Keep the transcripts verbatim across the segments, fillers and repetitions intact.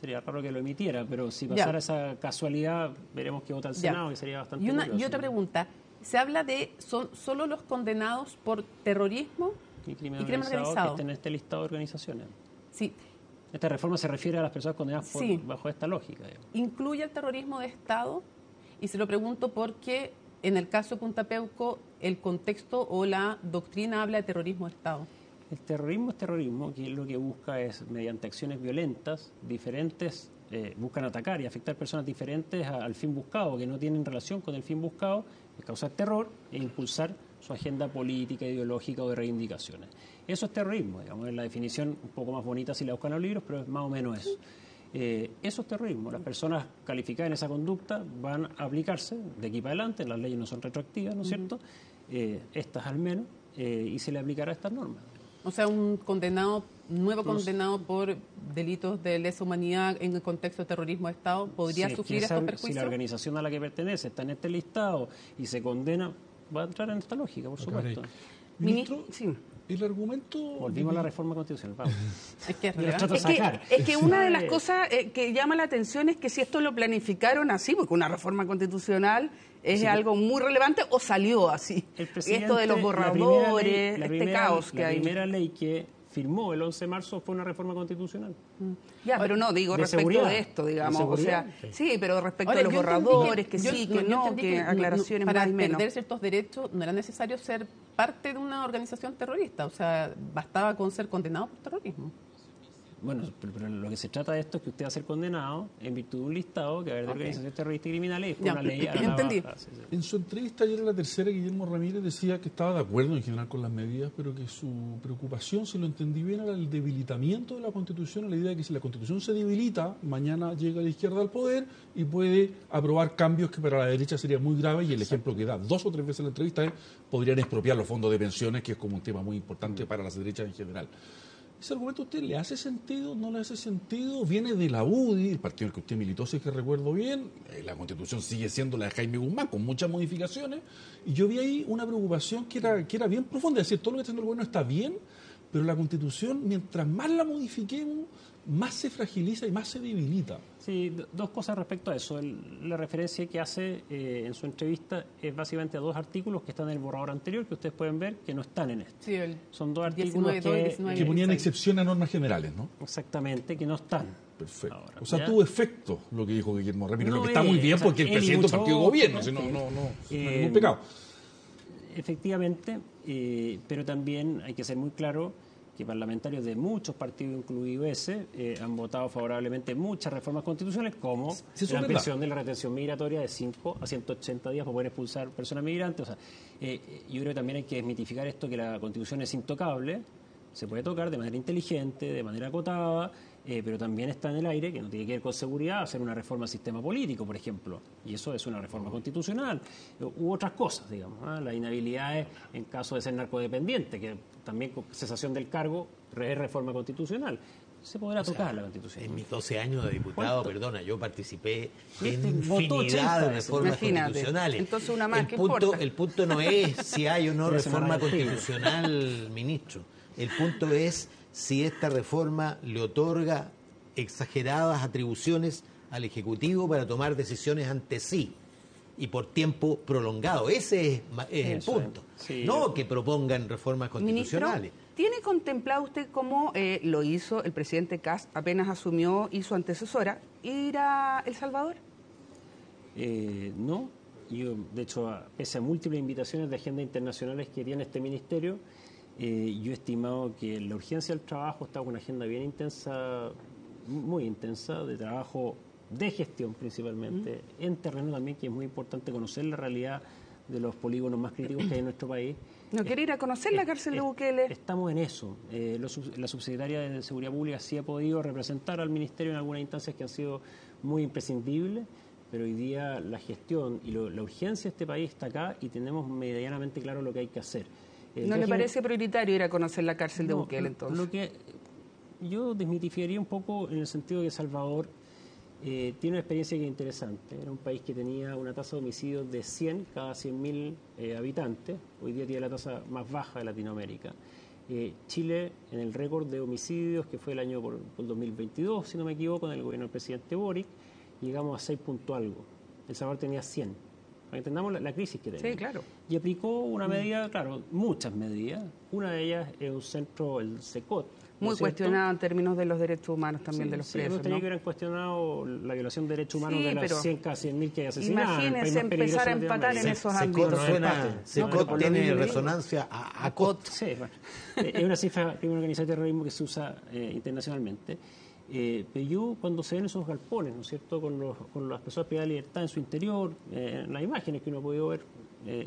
Sería raro que lo emitiera, pero si pasara ya. esa casualidad, veremos que vota el Senado, ya. que sería bastante... Y, una, y otra pregunta, se habla de son solo los condenados por terrorismo y crimen, y crimen organizado, organizado que estén en este listado de organizaciones. Sí. Esta reforma se refiere a las personas condenadas por, sí. bajo esta lógica. Digamos. ¿Incluye el terrorismo de Estado? Y se lo pregunto porque en el caso de Punta Peuco el contexto o la doctrina habla de terrorismo de Estado. El terrorismo es terrorismo, que lo que busca es, mediante acciones violentas, diferentes, eh, buscan atacar y afectar personas diferentes a, al fin buscado, que no tienen relación con el fin buscado, es causar terror e impulsar su agenda política, ideológica o de reivindicaciones. Eso es terrorismo, digamos, es la definición un poco más bonita si la buscan los libros, pero es más o menos eso. Eh, eso es terrorismo. Las personas calificadas en esa conducta van a aplicarse de aquí para adelante, las leyes no son retroactivas, ¿no es cierto? Eh, estas al menos, eh, y se le aplicará estas normas. O sea, un condenado, nuevo condenado por delitos de lesa humanidad en el contexto de terrorismo de Estado, ¿podría sí, sufrir esa, estos perjuicios? Si la organización a la que pertenece está en este listado y se condena, va a entrar en esta lógica, por supuesto. Ministro, sí. El argumento... Volvimos a la reforma constitucional, vamos. Es que es, es, que, es que una de las cosas eh, que llama la atención es que si esto lo planificaron así, porque una reforma constitucional es sí. algo muy relevante, o salió así. Esto de los borradores, ley, este primera, caos que la hay. La primera ley que firmó el once de marzo fue una reforma constitucional. Ya, pero no, digo, de respecto seguridad, de esto, digamos, de o sea, sí. sí, pero respecto Ahora, a los borradores, que, que yo, sí, no, que no, que, que aclaraciones para más y menos. Para perder ciertos derechos no era necesario ser parte de una organización terrorista, o sea, bastaba con ser condenado por terrorismo. Bueno, pero, pero lo que se trata de esto es que usted va a ser condenado en virtud de un listado que va a haber de okay. organizaciones terroristas y criminales y por una ley a la entendí. Baja, sí, sí. En su entrevista ayer a La Tercera, Guillermo Ramírez decía que estaba de acuerdo en general con las medidas, pero que su preocupación, si lo entendí bien, era el debilitamiento de la Constitución, la idea de que si la Constitución se debilita, mañana llega la izquierda al poder y puede aprobar cambios que para la derecha serían muy graves, y el ejemplo que da dos o tres veces en la entrevista es podrían expropiar los fondos de pensiones, que es como un tema muy importante para las derechas en general. ¿Ese argumento a usted le hace sentido? ¿No le hace sentido? Viene de la U D I, el partido en el que usted militó, si es que recuerdo bien. La Constitución sigue siendo la de Jaime Guzmán, con muchas modificaciones. Y yo vi ahí una preocupación que era, que era bien profunda. Es decir, todo lo que está haciendo el gobierno está bien, pero la Constitución, mientras más la modifiquemos, más se fragiliza y más se debilita. Sí, dos cosas respecto a eso. El, la referencia que hace eh, en su entrevista es básicamente a dos artículos que están en el borrador anterior, que ustedes pueden ver que no están en este. Sí, el Son dos artículos que, que ponían excepción a normas generales, ¿no? Exactamente, que no están. Perfecto. Ahora, o sea, ¿ya? tuvo efecto lo que dijo Guillermo Ramírez, no lo que está es, muy bien, o sea, porque el presidente del partido de gobierno, si no, no, no, eh, no hay ningún pecado. Efectivamente, eh, pero también hay que ser muy claro que parlamentarios de muchos partidos, incluido ese, eh, han votado favorablemente muchas reformas constitucionales, como sí, la ampliación de la retención migratoria de cinco a ciento ochenta días para poder expulsar personas migrantes. O sea, eh, yo creo que también hay que desmitificar esto, que la Constitución es intocable, se puede tocar de manera inteligente, de manera acotada, eh, pero también está en el aire, que no tiene que ver con seguridad, hacer una reforma al sistema político, por ejemplo, y eso es una reforma constitucional, u otras cosas, digamos, ¿eh? La inhabilidad en caso de ser narcodependiente, que también con cesación del cargo es reforma constitucional. Se podrá o tocar sea, la Constitución. En mis doce años de diputado, perdona, yo participé en infinidad de reformas constitucionales. Entonces una más, el, ¿qué punto, importa? el punto no es si hay o no reforma constitucional, ministro. El punto es si esta reforma le otorga exageradas atribuciones al Ejecutivo para tomar decisiones ante sí y por tiempo prolongado. Ese es, es el punto. Sí, no yo... que propongan reformas constitucionales. Ministro, ¿tiene contemplado usted cómo eh, lo hizo el presidente Kast apenas asumió y su antecesora, ir a El Salvador? Eh, no. Yo, de hecho, pese a múltiples invitaciones de agenda internacionales que tiene este ministerio, eh, yo he estimado que la urgencia del trabajo está con una agenda bien intensa, muy intensa, de trabajo de gestión principalmente, mm. en terreno también, que es muy importante conocer la realidad de los polígonos más críticos que hay en nuestro país. ¿No quiere ir a conocer la cárcel de Bukele? Estamos en eso. Eh, los, la subsecretaria de Seguridad Pública sí ha podido representar al Ministerio en algunas instancias que han sido muy imprescindibles, pero hoy día la gestión y lo, la urgencia de este país está acá y tenemos medianamente claro lo que hay que hacer. Eh, ¿No le parece prioritario ir a conocer la cárcel de no, Bukele entonces? Lo que yo desmitificaría un poco en el sentido de que Salvador eh, tiene una experiencia que es interesante. Era un país que tenía una tasa de homicidios de cien cada cien mil eh, habitantes. Hoy día tiene la tasa más baja de Latinoamérica. Eh, Chile, en el récord de homicidios, que fue el año por, por dos mil veintidós, si no me equivoco, en el gobierno del presidente Boric, llegamos a seis punto algo. El Salvador tenía cien. Para que entendamos la, la crisis que tenía. Sí, claro. Y aplicó una medida, claro, muchas medidas. Una de ellas es un centro, el SECOT. Muy cuestionado en términos de los derechos humanos también sí, de los sí, presos, hemos tenido ¿no? que haber cuestionado la violación de derechos humanos sí, de las cien, casi cien mil que hay asesinadas. Imagínense empezar a empatar en esos ámbitos. SECOT suena, SECOT no, tiene resonancia a, a C O T. Sí, bueno, es una cifra crimen organizado de terrorismo que se usa eh, internacionalmente. Eh, pero yo, cuando se ven esos galpones, ¿no es cierto?, con, los, con las personas privadas de libertad en su interior, eh, en las imágenes que uno ha podido ver, eh,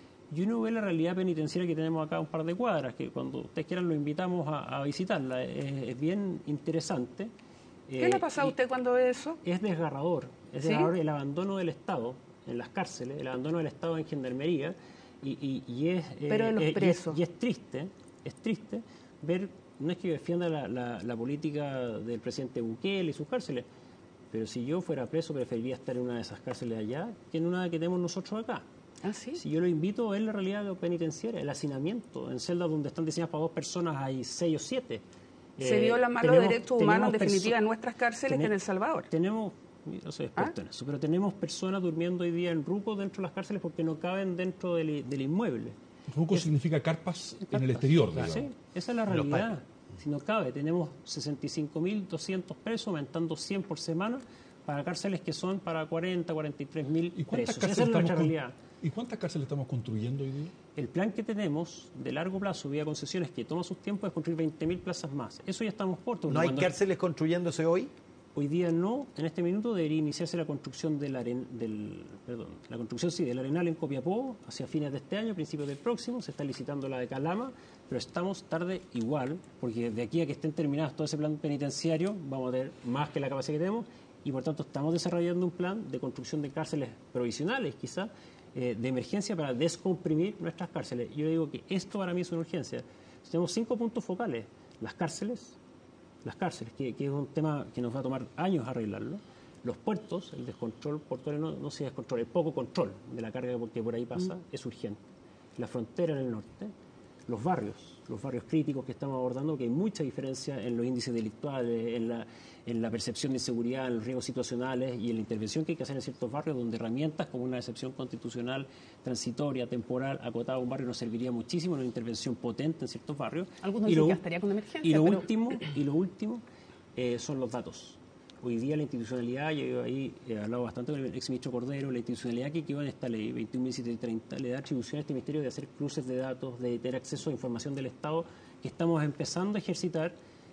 y uno ve la realidad penitenciaria que tenemos acá a un par de cuadras, que cuando ustedes quieran lo invitamos a, a visitarla. Es, es bien interesante. ¿Qué eh, le ha pasado a usted cuando ve eso? Es desgarrador. Es ¿Sí? desgarrador el abandono del Estado en las cárceles, el abandono del Estado en gendarmería, y, y, y es... Pero de los eh, presos. Y es, y es triste, es triste ver, no es que defienda la, la, la política del presidente Bukele y sus cárceles, pero si yo fuera preso preferiría estar en una de esas cárceles allá que en una que tenemos nosotros acá. ¿Ah, sí? Si yo lo invito a ver la realidad penitenciaria, el hacinamiento, en celdas donde están diseñadas para dos personas hay seis o siete. Se eh, violan más los derechos humanos, en definitiva, en nuestras cárceles ten, que en El Salvador. Tenemos, no soy experto ¿Ah? en eso, pero tenemos personas durmiendo hoy día en rucos dentro de las cárceles porque no caben dentro del, del inmueble. Ruco es, significa carpas, carpas en el exterior, digamos. Sí, esa es la realidad. Si no cabe, tenemos sesenta y cinco mil doscientos presos, aumentando cien por semana, para cárceles que son para cuarenta, cuarenta y tres mil presos. Esa es nuestra realidad. ¿Y cuántas cárceles estamos construyendo hoy día? El plan que tenemos de largo plazo, vía concesiones, que toma sus tiempos, es construir veinte mil plazas más. Eso ya estamos cortos. ¿No hay cárceles construyéndose hoy? Hoy día no. En este minuto debería iniciarse la construcción del, aren, del perdón, la construcción sí, del Arenal en Copiapó hacia fines de este año, principios del próximo. Se está licitando la de Calama, pero estamos tarde igual, porque de aquí a que estén terminados todo ese plan penitenciario, vamos a tener más que la capacidad que tenemos, y por tanto estamos desarrollando un plan de construcción de cárceles provisionales, quizás, eh, de emergencia para descomprimir nuestras cárceles. Yo digo que esto para mí es una urgencia. Tenemos cinco puntos focales: las cárceles, las cárceles, que, que es un tema que nos va a tomar años arreglarlo; los puertos, el descontrol portuario, no, no se descontrola, el poco control de la carga que por ahí pasa mm. es urgente; la frontera en el norte; los barrios, los barrios críticos que estamos abordando, que hay mucha diferencia en los índices delictuales, en la, en la percepción de inseguridad, en los riesgos situacionales y en la intervención que hay que hacer en ciertos barrios donde herramientas como una excepción constitucional transitoria, temporal, acotada a un barrio nos serviría muchísimo, una intervención potente en ciertos barrios. Algunos dicen que estaría con emergencia. Y lo pero... último, y lo último eh, son los datos. Hoy día la institucionalidad, yo ahí he hablado bastante con el exministro Cordero, la institucionalidad que quedó en esta ley veintiún mil setecientos treinta le da atribución a este ministerio de hacer cruces de datos, de tener acceso a información del Estado, que estamos empezando a ejercitar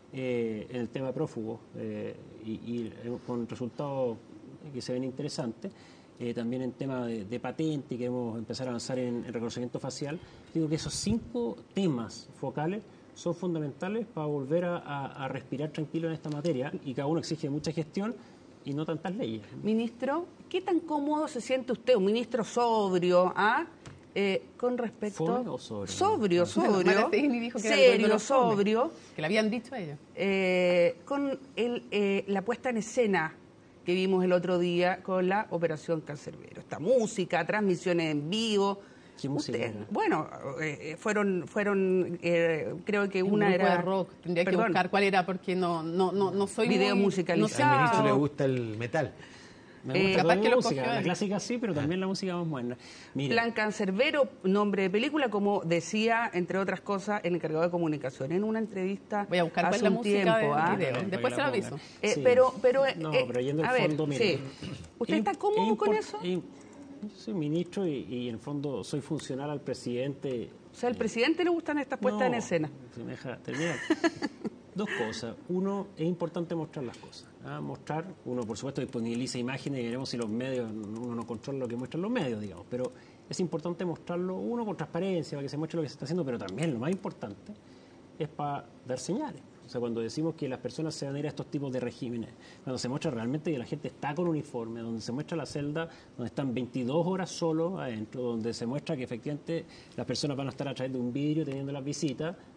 eh, en el tema prófugo eh, y, y con resultados que se ven interesantes. Eh, también en tema de, de patente, queremos empezar a avanzar en el reconocimiento facial. Digo que esos cinco temas focales son fundamentales para volver a, a, a respirar tranquilo en esta materia, y cada uno exige mucha gestión y no tantas leyes. Ministro, ¿qué tan cómodo se siente usted, un ministro sobrio, ¿ah? eh, con respecto... ¿Fome o sobrio? Sobrio, sobrio, bueno, dijo que serio, era sobrio. Que le habían dicho a ellos. Eh, con el, eh, la puesta en escena que vimos el otro día con la Operación Cancerbero. Esta música, transmisiones en vivo... ¿Qué música Usted, era? Bueno, eh, fueron, fueron eh, creo que un una grupo era... de rock, tendría perdón, que buscar cuál era porque no no no, no soy video muy, musicalizado. No Al ministro le gusta el metal. Me gusta Eh, toda capaz la que lo música, cogió la él. clásica sí, pero también la música más moderna. Mire, Plan Cancerbero, nombre de película, como decía, entre otras cosas, el encargado de comunicación en una entrevista Voy a buscar cuál hace es la un música tiempo. del ¿ah? video. Para Después que se la lo aviso. pongan. Eh, Sí. pero, pero, eh, No, eh, pero yendo al a ver, fondo, mire, sí. ¿Usted es- está cómodo es con import- eso? es- Yo soy ministro y, y en el fondo soy funcional al presidente. O sea, ¿al presidente le gustan estas puestas No, en escena? si me deja terminar. Dos cosas. Uno, es importante mostrar las cosas. ¿ah? Mostrar, uno por supuesto disponibiliza imágenes y veremos si los medios, uno no controla lo que muestran los medios, digamos, pero es importante mostrarlo, uno, con transparencia, para que se muestre lo que se está haciendo, pero también lo más importante es para dar señales. O sea, cuando decimos que las personas se van a ir a estos tipos de regímenes, cuando se muestra realmente que la gente está con uniforme, donde se muestra la celda, donde están veintidós horas solos adentro, donde se muestra que efectivamente las personas van a estar a través de un vidrio teniendo las visitas,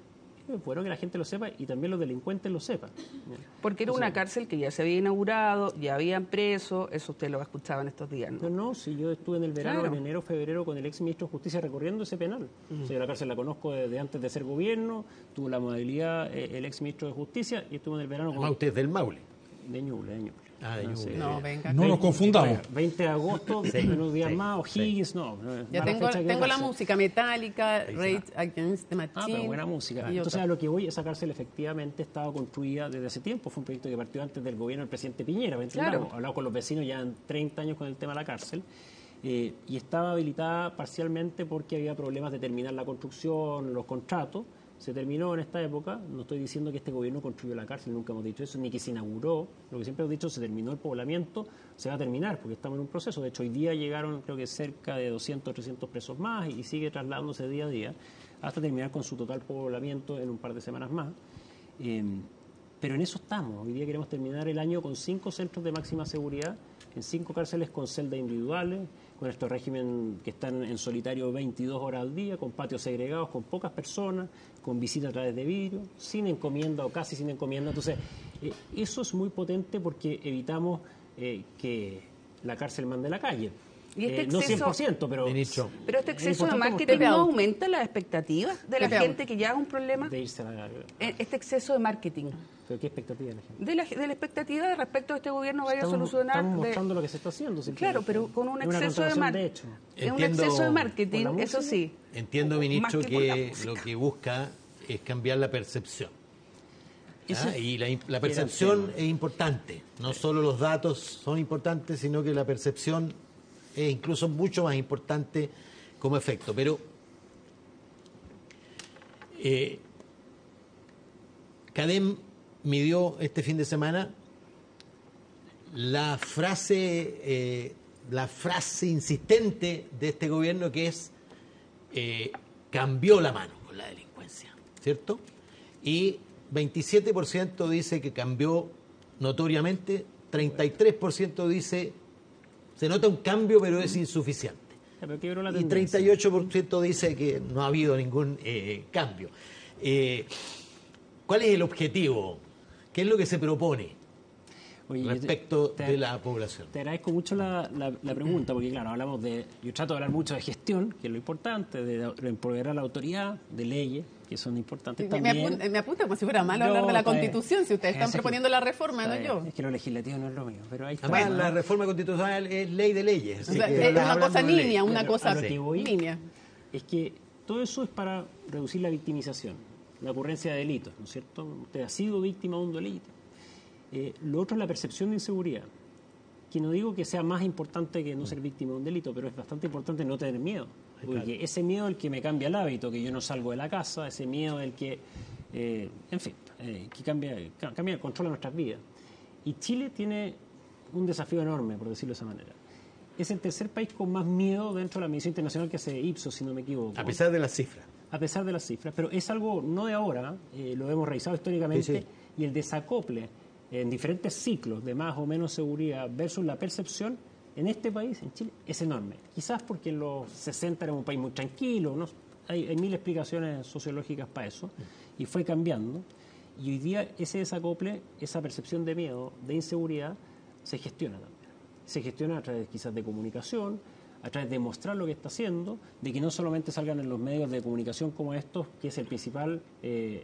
es bueno que la gente lo sepa y también los delincuentes lo sepan. Porque era una cárcel que ya se había inaugurado, ya habían preso, eso usted lo escuchaba en estos días, ¿no? No, no, si yo estuve en el verano, Claro. en enero, febrero, con el ex ministro de Justicia recorriendo ese penal. Mm. O sea, yo la cárcel la conozco desde antes de ser gobierno, tuvo la modalidad eh, el ex ministro de Justicia y estuve en el verano Además, con... usted es del Maule. De Ñuble, de Ñuble. Ah, de No sé. Ñuble. No, venga. No nos confundamos. veinte de agosto, Sí, unos días sí, más, O'Higgins, no. Ya mala tengo, fecha que tengo la cárcel. música Metallica, Rage Against the Ah, Machine. pero buena música. y Entonces, otra. a lo que voy, esa cárcel efectivamente estaba construida desde hace tiempo. Fue un proyecto que partió antes del gobierno del presidente Piñera. ¿Me entendamos? Claro. Hablado con los vecinos ya en treinta años con el tema de la cárcel. Eh, y estaba habilitada parcialmente porque había problemas de terminar la construcción, los contratos. Se terminó en esta época. No estoy diciendo que este gobierno construyó la cárcel, nunca hemos dicho eso, ni que se inauguró. Lo que siempre hemos dicho, se terminó el poblamiento, se va a terminar porque estamos en un proceso. De hecho, hoy día llegaron creo que cerca de doscientos, trescientos presos más y sigue trasladándose día a día hasta terminar con su total poblamiento en un par de semanas más. Eh, pero en eso estamos. Hoy día queremos terminar el año con cinco centros de máxima seguridad, en cinco cárceles con celdas individuales, con estos régimen que están en solitario veintidós horas al día, con patios segregados, con pocas personas, con visita a través de vidrio, sin encomienda o casi sin encomienda. Entonces, eh, eso es muy potente porque evitamos eh, que la cárcel mande la calle. Y este Eh, no exceso- cien por ciento, pero... Ministro. Pero este es exceso de importante marketing Pepe no Out. aumenta las expectativas de la Pepe Out. gente que ya es un problema. de irse a la... Eh, Este exceso de marketing, ¿Pero qué expectativa de la gente? de la, de la expectativa de respecto a este gobierno vaya Estamos, a solucionar. estamos de- mostrando lo que se está haciendo. Claro, simplemente. pero con un Es una exceso de constatación marketing. hecho. Es un Entiendo- exceso de ¿Con marketing, la eso música? sí. Entiendo, Más ministro, que con la que música. lo que busca es cambiar la percepción. Ese- ¿Ah? Y la, la era el percepción tema. es importante. No solo los datos son importantes, sino que la percepción es incluso mucho más importante como efecto. Pero eh, Cadem midió este fin de semana la frase, eh, la frase insistente de este gobierno, que es eh, cambió la mano con la delincuencia, ¿cierto? Y veintisiete por ciento dice que cambió notoriamente, treinta y tres por ciento dice se nota un cambio pero es insuficiente. Pero quebró la Y tendencia. treinta y ocho por ciento dice que no ha habido ningún eh, cambio. Eh, ¿Cuál es el objetivo? ¿Qué es lo que se propone Oye, yo te- respecto te- de la población? Te agradezco mucho la, la- la pregunta, porque claro, hablamos de, yo trato de hablar mucho de gestión, que es lo importante, de, de empoderar a la autoridad, de leyes, que son importantes Me, me también. apunta, me apunta como si fuera malo No, hablar de la está bien. Constitución, si ustedes Es están que- proponiendo la reforma, no Está yo. bien, Es que lo legislativo no es lo mío, pero ahí está. Además, ¿no? la reforma constitucional es ley de leyes. O así sea, que es estás una hablando cosa de ley. niña, una Pero cosa a lo que voy- niña. Es que todo eso es para reducir la victimización, la ocurrencia de delitos, ¿no es cierto? Usted ha sido víctima de un delito. Eh, lo otro es la percepción de inseguridad, que no digo que sea más importante que no ser víctima de un delito, pero es bastante importante no tener miedo, porque ese miedo es el que me cambia el hábito, que yo no salgo de la casa, ese miedo es el que, eh, en fin, eh, que cambia, cambia, controla nuestras vidas. Y Chile tiene un desafío enorme, por decirlo de esa manera. Es el tercer país con más miedo dentro de la medición internacional que hace Ipsos, si no me equivoco. A pesar de las cifras. A pesar de las cifras, pero es algo no de ahora, eh, lo hemos revisado históricamente, Sí, sí. y el desacople en diferentes ciclos de más o menos seguridad versus la percepción en este país, en Chile, es enorme. Quizás porque en los sesenta era un país muy tranquilo, ¿no? hay, hay mil explicaciones sociológicas para eso, y fue cambiando. Y hoy día ese desacople, esa percepción de miedo, de inseguridad, se gestiona también. Se gestiona a través quizás de comunicación, a través de mostrar lo que está haciendo, de que no solamente salgan en los medios de comunicación como estos, que es el principal eh,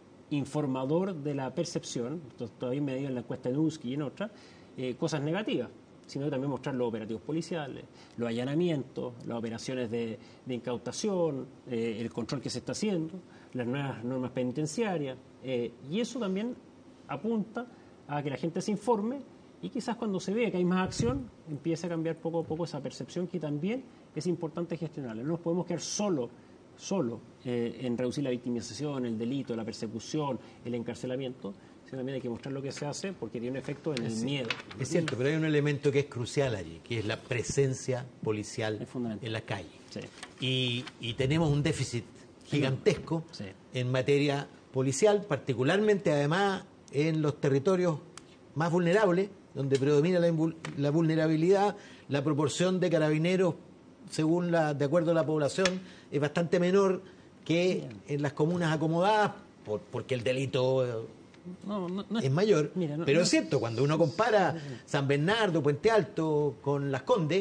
informador de la percepción, todavía medido en la encuesta de Newsky y en otras, eh, cosas negativas, sino que también mostrar los operativos policiales, los allanamientos, las operaciones de, de incautación, eh, el control que se está haciendo, las nuevas normas penitenciarias, eh, y eso también apunta a que la gente se informe y quizás cuando se ve que hay más acción empiece a cambiar poco a poco esa percepción, que también es importante gestionarla. No nos podemos quedar solo, solo eh, en reducir la victimización, el delito, la persecución, el encarcelamiento, sino también hay que mostrar lo que se hace porque tiene un efecto en el Sí, miedo. Es cierto, pero hay un elemento que es crucial allí, que es la presencia policial Es fundamental. en la calle. Sí. Y, y tenemos un déficit gigantesco Sí. en materia policial, particularmente además en los territorios más vulnerables, donde predomina la, invul- la vulnerabilidad. La proporción de carabineros, según la, de acuerdo a la población, es bastante menor que en las comunas acomodadas, por, porque el delito eh, no, no, no es mayor. Mira, no, pero no, es cierto, cuando uno compara San Bernardo, Puente Alto con Las Condes,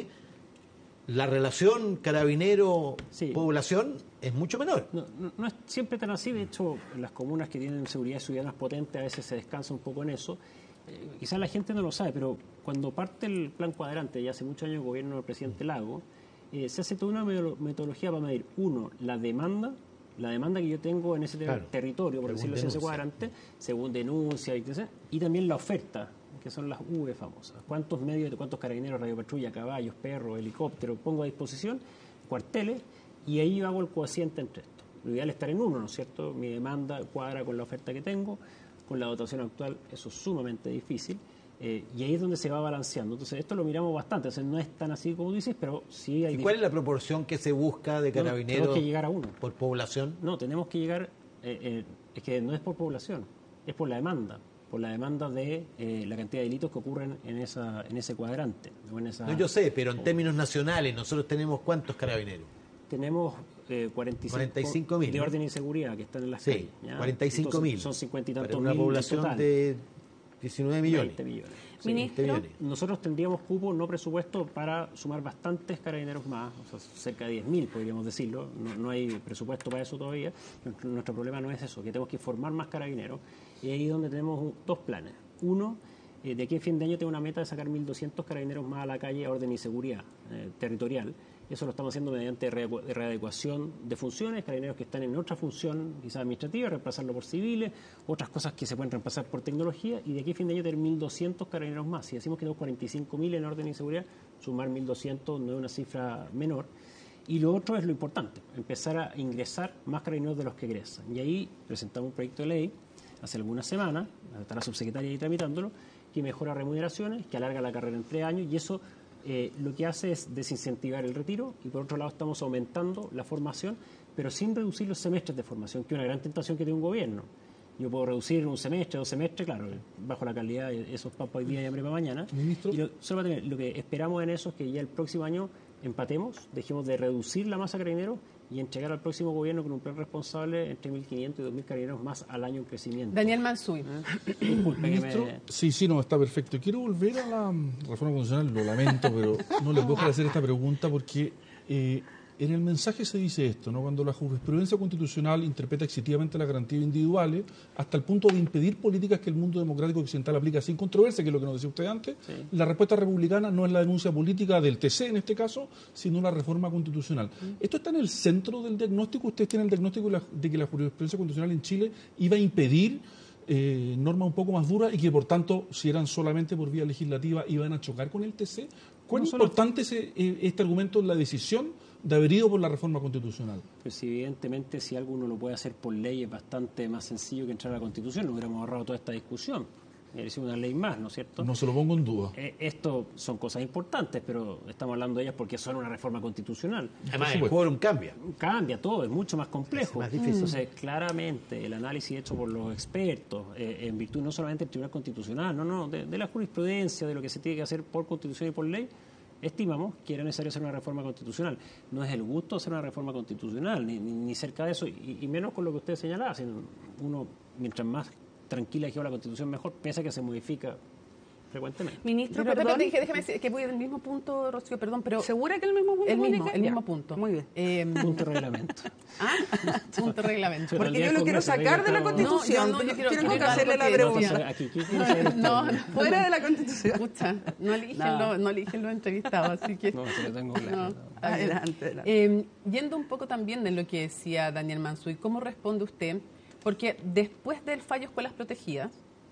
la relación carabinero-población sí. es mucho menor. No, no, no es siempre tan así. De hecho, en las comunas que tienen seguridad ciudadana potente a veces se descansa un poco en eso. Eh, quizás la gente no lo sabe, pero cuando parte el plan cuadrante, ya hace muchos años el gobierno del presidente Lago, eh, se hace toda una metodología para medir, uno, la demanda, la demanda que yo tengo en ese claro, territorio, por decirlo así, en ese cuadrante, según denuncia, y, y también la oferta, que son las U V famosas. ¿Cuántos medios, cuántos carabineros, radiopatrulla, caballos, perros, helicópteros pongo a disposición? Cuarteles, y ahí yo hago el cociente entre esto. Lo ideal es estar en uno, ¿no es cierto? Mi demanda cuadra con la oferta que tengo, con la dotación actual, eso es sumamente difícil, eh, y ahí es donde se va balanceando. Entonces, esto lo miramos bastante, o sea, no es tan así como dices, pero sí hay... ¿Y cuál es la proporción que se busca de carabineros? No, tenemos que llegar a uno. ¿Por población? No, tenemos que llegar, eh, eh, es que no es por población, es por la demanda. por la demanda de eh, la cantidad de delitos que ocurren en esa en ese cuadrante. O en esa, no, yo sé, pero en términos nacionales, nosotros tenemos ¿cuántos carabineros? Tenemos eh, cuarenta y cinco mil de orden y seguridad que están en las sí, calles. ¿ya? cuarenta y cinco mil. Son cincuenta y tantos para una mil población total. de diecinueve millones. veinte millones. Sí, Ministro, millones. Nosotros tendríamos cupo, no presupuesto, para sumar bastantes carabineros más, o sea, cerca de diez mil, podríamos decirlo. No, no hay presupuesto para eso todavía. Nuestro, nuestro problema no es eso, que tenemos que formar más carabineros. Y ahí es donde tenemos un, dos planes. Uno, eh, de aquí a fin de año tengo una meta de sacar mil doscientos carabineros más a la calle a orden y seguridad eh, territorial. Eso lo estamos haciendo mediante readecuación de funciones, carabineros que están en otra función, quizás administrativa, reemplazarlo por civiles, otras cosas que se pueden reemplazar por tecnología, y de aquí a fin de año tener mil doscientos carabineros más. Si decimos que tenemos cuarenta y cinco mil en orden y seguridad, sumar mil doscientos no es una cifra menor. Y lo otro es lo importante, empezar a ingresar más carabineros de los que egresan. Y ahí presentamos un proyecto de ley hace algunas semanas, está la subsecretaria ahí tramitándolo, que mejora remuneraciones, que alarga la carrera en tres años, y eso eh, lo que hace es desincentivar el retiro, y por otro lado estamos aumentando la formación, pero sin reducir los semestres de formación, que es una gran tentación que tiene un gobierno. Yo puedo reducir un semestre, dos semestres, claro, bajo la calidad de esos papas hoy día y hambre para mañana. Ministro. Y lo, solo para tener, lo que esperamos en eso es que ya el próximo año empatemos, dejemos de reducir la masa de carabineros y entregar al próximo gobierno con un plan responsable entre mil quinientos y dos mil carabineros más al año en crecimiento. Daniel Mansuy. Disculpe, Ministro, que me... sí, sí, no, está perfecto. Quiero volver a la reforma constitucional, lo lamento, pero no les puedo hacer esta pregunta porque eh, en el mensaje se dice esto, ¿no? Cuando la jurisprudencia constitucional interpreta exitivamente las garantías individuales hasta el punto de impedir políticas que el mundo democrático occidental aplica sin controversia, que es lo que nos decía usted antes, sí. La respuesta republicana no es la denuncia política del T C en este caso, sino la reforma constitucional. Mm. Esto está en el centro del diagnóstico. Ustedes tienen el diagnóstico de que la jurisprudencia constitucional en Chile iba a impedir eh, normas un poco más duras y que por tanto, si eran solamente por vía legislativa, iban a chocar con el T C. ¿Cuán no importante es eh, este argumento en la decisión de haber ido por la reforma constitucional? Pues evidentemente, si algo uno lo puede hacer por ley, es bastante más sencillo que entrar a la Constitución. No hubiéramos ahorrado toda esta discusión. Hubiera una ley más, ¿no es cierto? No se lo pongo en duda. Eh, esto son cosas importantes, pero estamos hablando de ellas porque son una reforma constitucional. Además, el quórum cambia. Cambia todo, es mucho más complejo. Es más difícil. Entonces, claramente, el análisis hecho por los expertos, eh, en virtud no solamente del Tribunal Constitucional, no, no, de, de la jurisprudencia, de lo que se tiene que hacer por Constitución y por ley, estimamos que era necesario hacer una reforma constitucional. No es el gusto hacer una reforma constitucional, ni, ni, ni cerca de eso, y, y menos con lo que usted señalaba, sino uno, mientras más tranquila lleva la Constitución, mejor, pese a que se modifica frecuentemente. Ministro, pero, perdón, déjeme, déjeme decir que voy del mismo punto, Rocío, perdón, pero... ¿Segura que el mismo punto? El mismo, Mónica? el mismo punto. Muy bien. Eh, punto reglamento. Ah, punto reglamento. Porque yo lo quiero sacar de la Constitución. No, yo no, yo quiero, quiero quiero hacerle la pregunta. Aquí, aquí, no, no, fuera de la Constitución. Escucha, no eligen, no. Lo, no eligen los entrevistados, así que... No, se lo tengo claro. No, adelante, adelante. Eh, yendo un poco también de lo que decía Daniel Mansuy, ¿cómo responde usted? Porque después del fallo Escuelas Protegidas,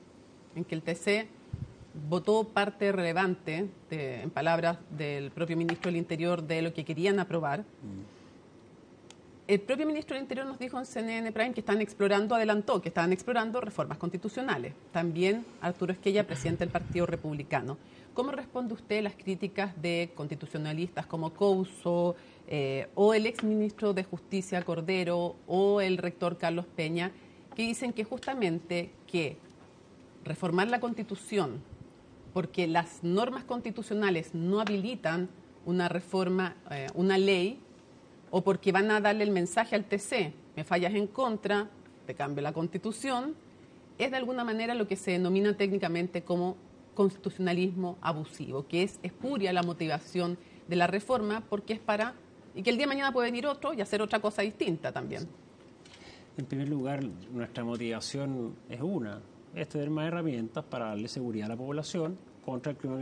en que el T C votó parte relevante, de, en palabras del propio ministro del Interior, de lo que querían aprobar, mm. el propio ministro del Interior nos dijo en C N N Prime que están explorando, adelantó, que estaban explorando reformas constitucionales. También Arturo Esquella, presidente del Partido Republicano. ¿Cómo responde usted a las críticas de constitucionalistas como Couso, eh, o el exministro de Justicia Cordero, o el rector Carlos Peña, que dicen que justamente que reformar la Constitución porque las normas constitucionales no habilitan una reforma, eh, una ley, o porque van a darle el mensaje al T C, me fallas en contra, te cambio la Constitución, es de alguna manera lo que se denomina técnicamente como constitucionalismo abusivo, que es espuria la motivación de la reforma porque es para... y que el día de mañana puede venir otro y hacer otra cosa distinta también. En primer lugar, nuestra motivación es una, es tener más herramientas para darle seguridad a la población contra el crimen